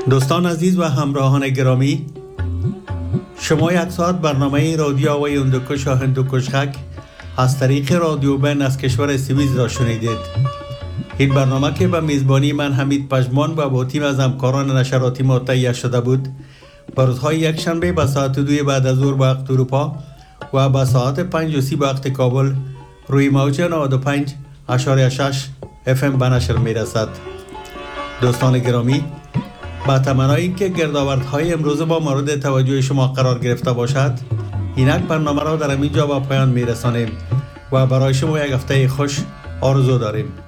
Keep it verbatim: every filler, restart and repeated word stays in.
دوستان عزیز و همراهان گرامی، شما یک ساعت برنامه رادیو آوای هندوکش و هندوکش خک از طریق رادیو بن از کشور سوئیس را شنیدید. این برنامه که به میزبانی من حمید پژمان و با تیم از همکاران نشراتی ما تهیه شده بود، به روزهای یک شنبه به ساعت دو بعد از ظهر به وقت اروپا و به ساعت پنج و سی به وقت کابل روی موج نود و پنج اشاری شش اف ام به نشر می رسد. دوستان گرامی، با تمنای اینکه گردآوردهای امروز با مورد توجه شما قرار گرفته باشد، اینک برنامه را در همین جا به پایان می رسانیم و برای شما یک هفته خوش آرزو داریم.